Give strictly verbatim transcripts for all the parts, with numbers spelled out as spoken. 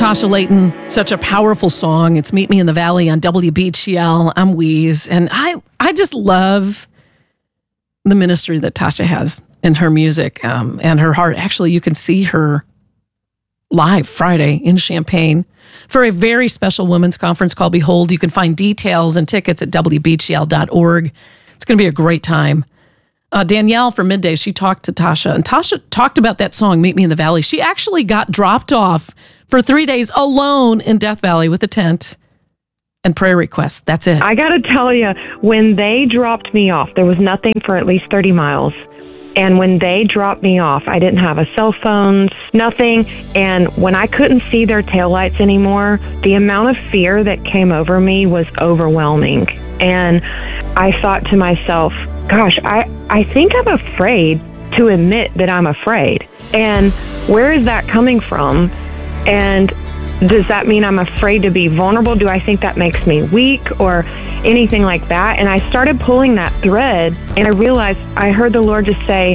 Tasha Layton, such a powerful song. It's Meet Me in the Valley on W B G L. I'm Wheeze, and I, I just love the ministry that Tasha has in her music um, and her heart. Actually, you can see her live Friday in Champaign for a very special women's conference called Behold. You can find details and tickets at W B G L dot org. It's going to be a great time. Uh, Danielle from Midday, she talked to Tasha, and Tasha talked about that song, Meet Me in the Valley. She actually got dropped off for three days alone in Death Valley with a tent and prayer requests. That's it. I got to tell you, when they dropped me off, there was nothing for at least thirty miles. And when they dropped me off, I didn't have a cell phone, nothing. And when I couldn't see their taillights anymore, the amount of fear that came over me was overwhelming. And I thought to myself, gosh, I, I think I'm afraid to admit that I'm afraid. And where is that coming from? And does that mean I'm afraid to be vulnerable? Do I think that makes me weak or anything like that? And I started pulling that thread, and I realized I heard the Lord just say,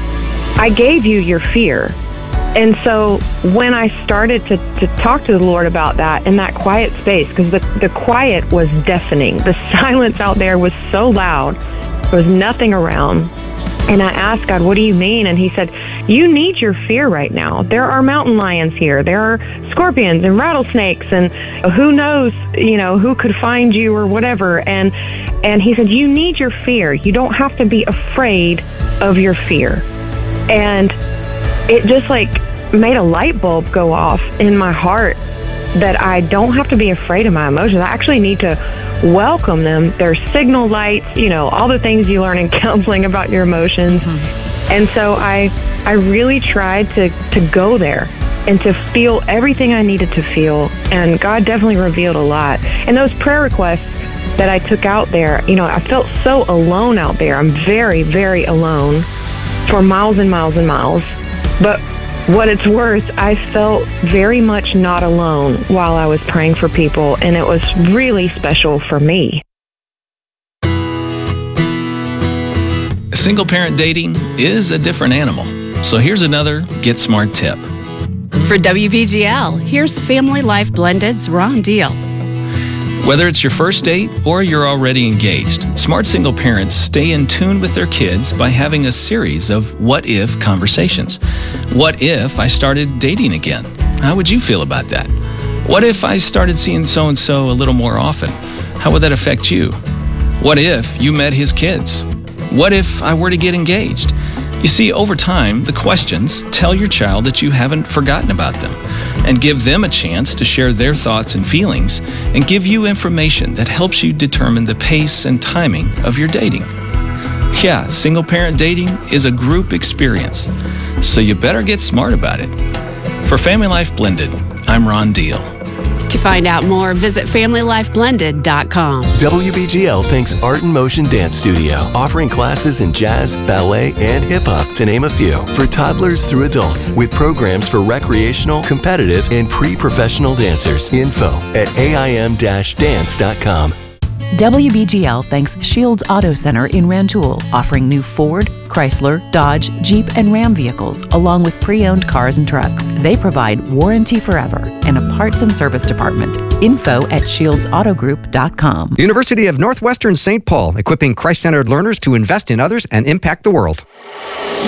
I gave you your fear. And so when I started to, to talk to the Lord about that in that quiet space, because the, the quiet was deafening. The silence out there was so loud. There was nothing around. And I asked God, what do you mean? And he said, you need your fear right now. There are mountain lions here. There are scorpions and rattlesnakes, and who knows, you know, who could find you or whatever. And and he said, you need your fear. You don't have to be afraid of your fear. And it just like made a light bulb go off in my heart that I don't have to be afraid of my emotions. I actually need to welcome them. There's signal lights, you know, all the things you learn in counseling about your emotions. Mm-hmm. And so I I really tried to, to go there and to feel everything I needed to feel. And God definitely revealed a lot. And those prayer requests that I took out there, you know, I felt so alone out there. I'm very, very alone for miles and miles and miles. But what it's worth, I felt very much not alone while I was praying for people, and it was really special for me. Single parent dating is a different animal. So here's another Get Smart tip. For W B G L, here's Family Life Blended's Ron Deal. Whether it's your first date or you're already engaged, smart single parents stay in tune with their kids by having a series of what-if conversations. What if I started dating again? How would you feel about that? What if I started seeing so-and-so a little more often? How would that affect you? What if you met his kids? What if I were to get engaged? You see, over time, the questions tell your child that you haven't forgotten about them and give them a chance to share their thoughts and feelings and give you information that helps you determine the pace and timing of your dating. Yeah, single parent dating is a group experience, so you better get smart about it. For Family Life Blended, I'm Ron Deal. To find out more, visit family life blended dot com. W B G L thanks Art in Motion Dance Studio, offering classes in jazz, ballet, and hip-hop, to name a few, for toddlers through adults, with programs for recreational, competitive, and pre-professional dancers. Info at A I M dash dance dot com. W B G L thanks Shields Auto Center in Rantoul, offering new Ford, Chrysler, Dodge, Jeep, and Ram vehicles, along with pre-owned cars and trucks. They provide warranty forever and a parts and service department. Info at shields auto group dot com. University of Northwestern Saint Paul, equipping Christ-centered learners to invest in others and impact the world.